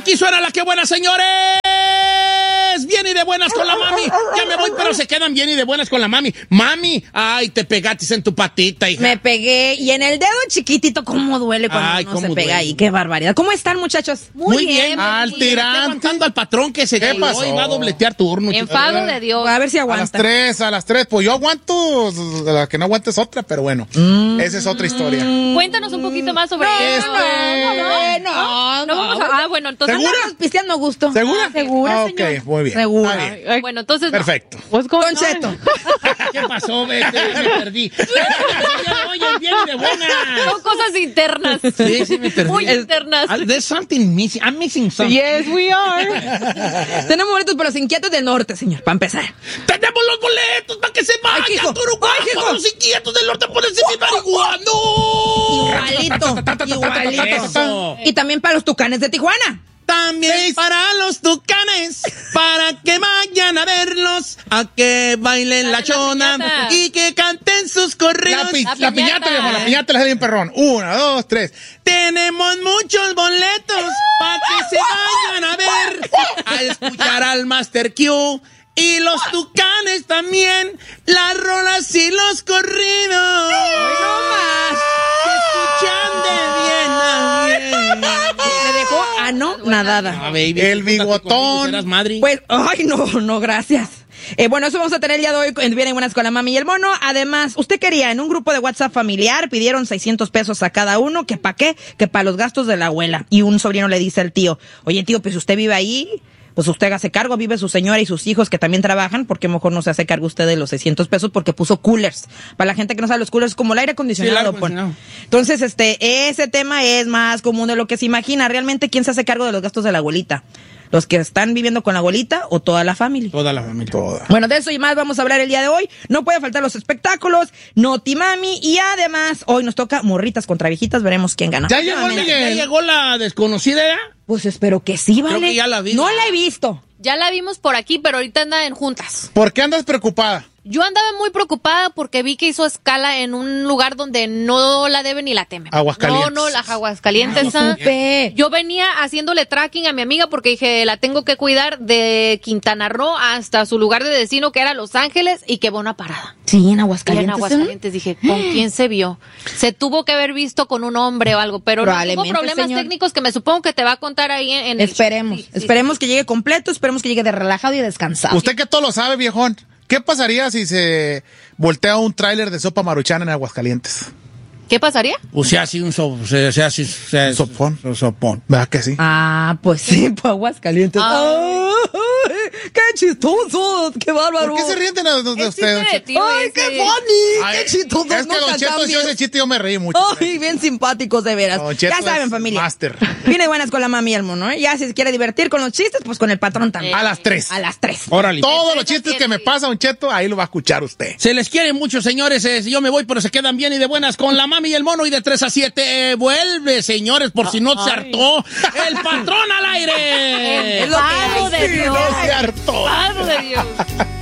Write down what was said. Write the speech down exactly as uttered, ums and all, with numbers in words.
Aquí suena la que buena, señores. Bien y de buenas con la mami. Ya me voy, pero se quedan bien y de buenas con la mami. Mami, ay, te pegaste en tu patita, hija. Me pegué. Y en el dedo chiquitito, cómo duele cuando Ay, uno se cómo pega duele. ahí. Qué barbaridad. ¿Cómo están, muchachos? Muy bien. Al Muy bien. tirante. Levantando al patrón que se ¿Qué coló pasó? y va a dobletear turno. Enfado de Dios. A ver si A las aguanta. tres, a las tres. Pues yo aguanto. La que no aguante es otra, pero bueno. Mm. Esa es otra historia. Cuéntanos un poquito más sobre Este- eso. No, no, No vamos a... Ah, bueno, entonces... ¿Segura? Estamos pisteando a gusto. ¿Segura? Segura, Ah, ok, señor. muy bien. Segura. Está bien. Bueno, entonces... no. Perfecto. What's going Don on? Cheto. ¿Qué pasó? Vete, me perdí. Oye, bien y de buenas. Son cosas internas. Sí, sí, me perdí. Muy internas. Ah, There's something missing. I'm missing something. Yes, we are. Tenemos boletos para los inquietos del norte, señor, para empezar. ¡Tenemos los boletos para que se vayan Ay, hijo. a Uruguay Ay, hijo. con los inquietos del norte por ese mi marihuano! Igualito. Igualito. Eso. Y también para los tucanes de Tijuana. También para los tucanes, para que vayan a verlos, a que bailen la La chona piñata. y que canten sus corridos. La, pi- La la piñata, piñata. viejo, la piñata la bien perrón. Una, dos, tres. Tenemos muchos boletos para que se vayan a ver, a escuchar al Master Q y los tucanes también, las rolas y los corridos. No más. Se escuchan de bien a bien. Me dejó anonadada. Ah, baby, El júntate bigotón. conmigo, serás madre. Pues, ay, no, no, gracias. Eh, bueno, eso vamos a tener el día de hoy en Bien y Buenas con la Mami y el Mono. Además, usted quería en un grupo de WhatsApp familiar, pidieron seiscientos pesos a cada uno, que para qué, que para los gastos de la abuela. Y un sobrino le dice al tío, oye tío, pues usted vive ahí, pues usted hace cargo, vive su señora y sus hijos que también trabajan, ¿por qué mejor no se hace cargo usted de los seiscientos pesos? Porque puso coolers. Para la gente que no sabe, los coolers es como el aire acondicionado. Sí, el aire lo pone. acondicionado. Entonces, este, ese tema es más común de lo que se imagina. Realmente, ¿quién se hace cargo de los gastos de la abuelita? ¿Los que están viviendo con la abuelita o toda la familia? Toda la familia. Toda. Bueno, de eso y más vamos a hablar el día de hoy. No puede faltar los espectáculos, Notimami, y además hoy nos toca morritas contra viejitas, veremos quién gana. Ya llegó el Nuevamente. ¿Ya Miguel. llegó la desconocida ya? Pues espero que sí, Creo vale. que ya la vi. No la he visto. Ya la vimos por aquí, pero ahorita anda en juntas. ¿Por qué andas preocupada? Yo andaba muy preocupada porque vi que hizo escala en un lugar donde no la deben ni la temen. Aguascalientes. No, no, las Aguascalientes. ah. Supe. Yo venía haciéndole tracking a mi amiga porque dije, la tengo que cuidar de Quintana Roo hasta su lugar de destino, que era Los Ángeles, y que va una parada. Sí, en Y en Aguascalientes. Aguascalientes dije, ¿con quién se vio? Se tuvo que haber visto con un hombre o algo, pero no, Probablemente, tuvo problemas señor. técnicos que me supongo que te va a contar ahí en, en el- Esperemos, Sí, sí, esperemos que llegue completo, esperemos que llegue de relajado y descansado. Usted que todo lo sabe, viejón. ¿Qué pasaría si se voltea un tráiler de sopa maruchana en Aguascalientes? ¿Qué pasaría? O sea, así un so, o sea, o sea, así, o sea, Un sopón. Un sopón. ¿Verdad que sí? Ah, pues sí, pues Aguascalientes. Ay. ¡Ay, qué chistoso! ¡Qué bárbaro! ¿Por qué se ríen de, de- de Es usted? chiste de tío ¡Ay, ese. qué funny! Ay, ¡Qué chistoso! Es que Don Cheto hizo ese chiste y yo me reí mucho. ¡Ay, bien simpáticos de veras! Don Cheto Ya saben, es familia. máster. Viene buenas con la mami y el mono, ¿eh? Ya si se quiere divertir con los chistes, pues con el patrón también. A las tres. A las tres. Órale. Todos los chistes que me pasa Don Cheto, ahí lo va a escuchar usted. Se les quiere mucho, señores. Eh, yo me voy, pero se quedan bien y de buenas con la mami y el mono. Y de tres a siete eh, vuelve, señores, por si no se hartó. ¡El patrón al aire! Es lo que Paro hay. de Dios. No se hartó. Paro de Dios.